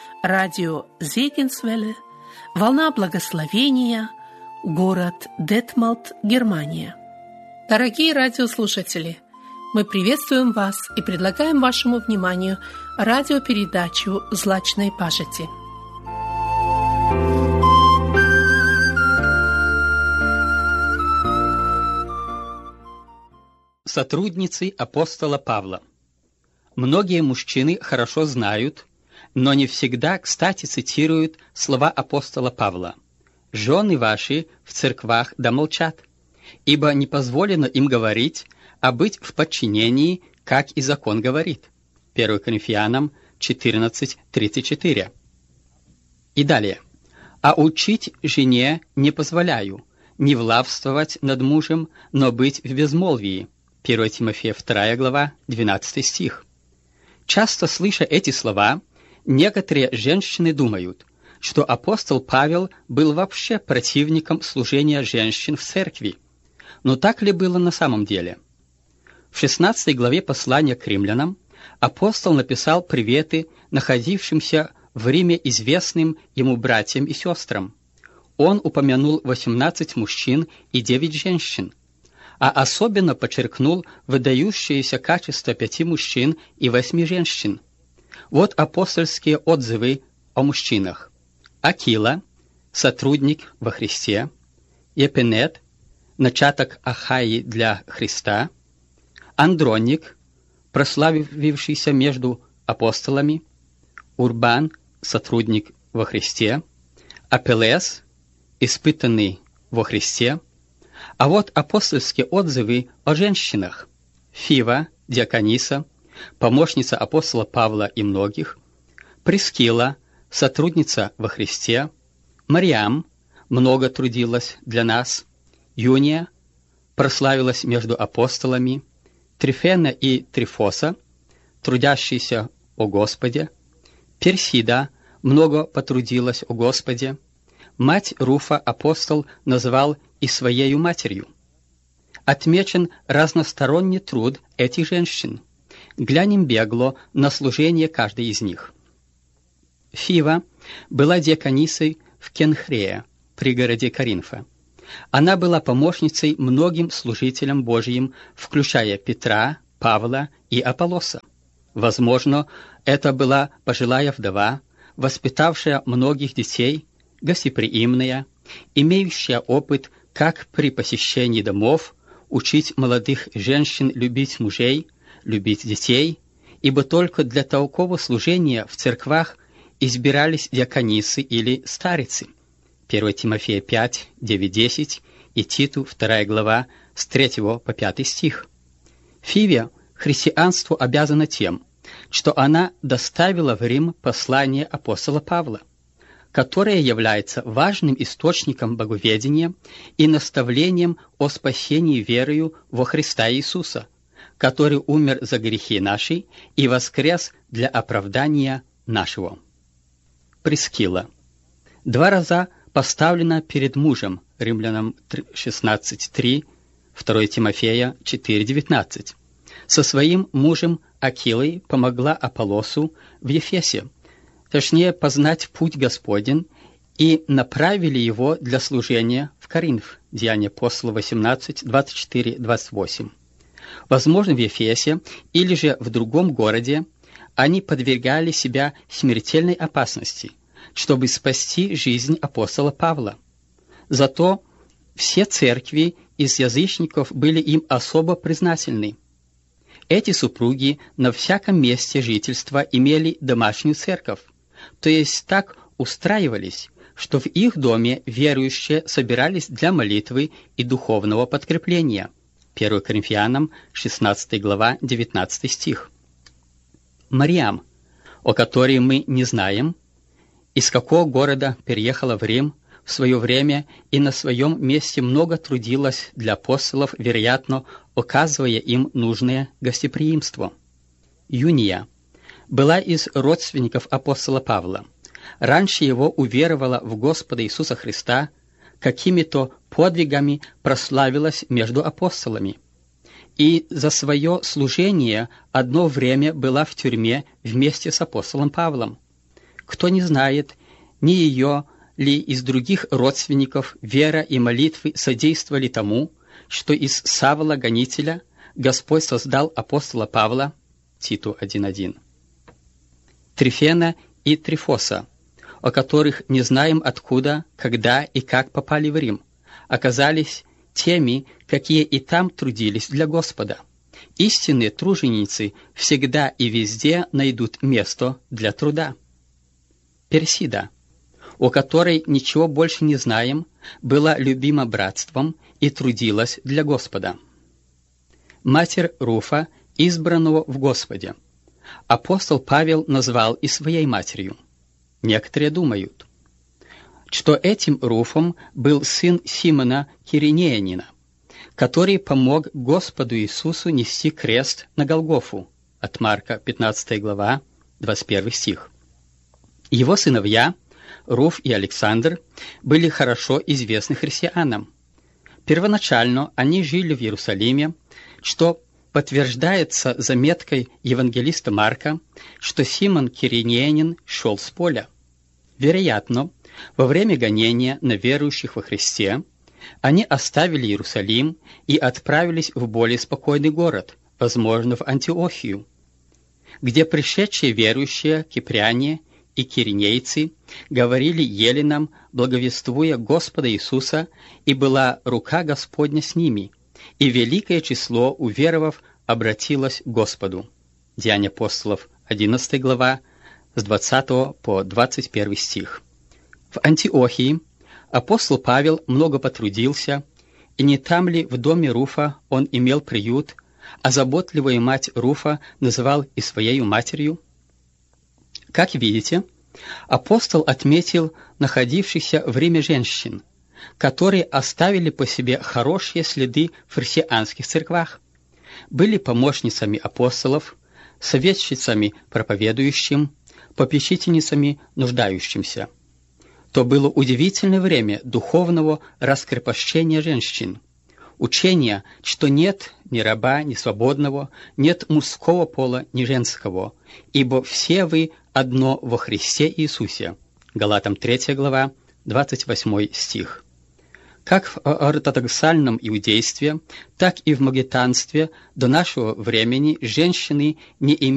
радио Зегенсвелле, волна благословения, город Детмалт, Германия. Дорогие радиослушатели, мы приветствуем вас и предлагаем вашему вниманию радиопередачу «Злачной пажити». Сотрудницы апостола Павла. Многие мужчины хорошо знают, но не всегда, кстати, цитируют слова апостола Павла: «Жены ваши в церквах да молчат, ибо не позволено им говорить, а быть в подчинении, как и закон говорит». 1 Коринфянам 14:34. И далее. «А учить жене не позволяю, не властвовать над мужем, но быть в безмолвии». 1 Тимофея 2 глава, 12 стих. Часто слыша эти слова, некоторые женщины думают, что апостол Павел был вообще противником служения женщин в церкви. Но так ли было на самом деле? В 16 главе послания к римлянам апостол написал приветы находившимся в Риме известным ему братьям и сестрам. Он упомянул 18 мужчин и 9 женщин, а особенно подчеркнул выдающиеся качества 5 мужчин и 8 женщин. Вот апостольские отзывы о мужчинах. Акила, сотрудник во Христе; Епенет, начаток Ахаи для Христа; Андроник, прославившийся между апостолами; Урбан, сотрудник во Христе; Апеллес, испытанный во Христе. А вот апостольские отзывы о женщинах. Фива, диакониса, помощница апостола Павла и многих; Прискила, сотрудница во Христе; Мариам, много трудилась для нас; Юния, прославилась между апостолами; Трифена и Трифоса, трудящиеся о Господе; Персида, много потрудилась о Господе; мать Руфа апостол назвал и своею матерью. Отмечен разносторонний труд этих женщин. Глянем бегло на служение каждой из них. Фива была диаконисой в Кенхрее, пригороде Коринфа. Она была помощницей многим служителям Божьим, включая Петра, Павла и Аполлоса. Возможно, это была пожилая вдова, воспитавшая многих детей, гостеприимная, имеющая опыт, как при посещении домов учить молодых женщин любить мужей, любить детей, ибо только для такого служения в церквах избирались диаконисы или старицы. 1 Тимофея 5, 9-10 и Титу 2 глава с 3 по 5 стих. Фиве христианству обязана тем, что она доставила в Рим послание апостола Павла, которое является важным источником боговедения и наставлением о спасении верою во Христа Иисуса, который умер за грехи наши и воскрес для оправдания нашего. Прискила. 2 раза поставлена перед мужем, Римлянам 16:3, 2 Тимофея 4:19. Со своим мужем Акилой помогла Аполлосу в Ефесе, точнее познать путь Господень, и направили его для служения в Коринф. Деяния апостола 18, 24-28. Возможно, в Ефесе или же в другом городе они подвергали себя смертельной опасности, чтобы спасти жизнь апостола Павла. Зато все церкви из язычников были им особо признательны. Эти супруги на всяком месте жительства имели домашнюю церковь, то есть так устраивались, что в их доме верующие собирались для молитвы и духовного подкрепления. 1 Коринфянам 16 глава 19 стих. Мариам, о которой мы не знаем, из какого города переехала в Рим в свое время и на своем месте много трудилась для апостолов, вероятно, оказывая им нужное гостеприимство. Юния была из родственников апостола Павла. Раньше его уверовала в Господа Иисуса Христа, какими-то подвигами прославилась между апостолами. И за свое служение одно время была в тюрьме вместе с апостолом Павлом. кто не знает, ни ее ли из других родственников вера и молитвы содействовали тому, что из Савла гонителя Господь создал апостола Павла, Титу 1:1. Трифена и Трифоса, о которых не знаем откуда, когда и как попали в Рим, оказались теми, какие и там трудились для Господа. Истинные труженицы всегда и везде найдут место для труда. Персида, о которой ничего больше не знаем, была любима братством и трудилась для Господа. Матерь Руфа, избранного в Господе, апостол Павел назвал и своей матерью. Некоторые думают, что этим Руфом был сын Симона Киринеянина, который помог Господу Иисусу нести крест на Голгофу, от Марка 15 глава, 21 стих. Его сыновья, Руф и Александр, были хорошо известны христианам. Первоначально они жили в Иерусалиме, что подтверждается заметкой евангелиста Марка, что Симон Киринеянин шел с поля. Вероятно, во время гонения на верующих во Христе они оставили Иерусалим и отправились в более спокойный город, возможно, в Антиохию, где пришедшие верующие кипряне и киринейцы говорили еленам, благовествуя Господа Иисуса, и была рука Господня с ними, и великое число уверовав обратилось к Господу. Деяния апостолов, 11 глава, с 20 по 21 стих. В Антиохии апостол Павел много потрудился, и не там ли в доме Руфа он имел приют, а заботливую мать Руфа называл и своей матерью? Как видите, апостол отметил находившихся в Риме женщин, которые оставили по себе хорошие следы в христианских церквах, были помощницами апостолов, советчицами проповедующим, попечительницами нуждающимся. То было удивительное время духовного раскрепощения женщин, учения, что нет ни раба, ни свободного, нет мужского пола, ни женского, ибо все вы одно во Христе Иисусе. Галатам 3 глава, 28 стих. Как в ортодоксальном иудействе, так и в магометанстве до нашего времени женщины не имеют